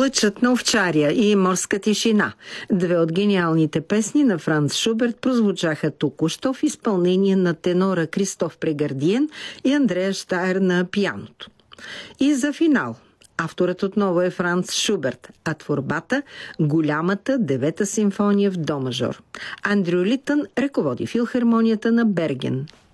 Плачът на овчаря и Морска тишина. Две от гениалните песни на Франц Шуберт прозвучаха току-що в изпълнение на тенора Кристоф Прегардиен и Андреа Щайер на пианото. И за финал. Авторът отново е Франц Шуберт, а творбата – голямата 9-та симфония в до мажор. Андрю Литън ръководи филхармонията на Берген.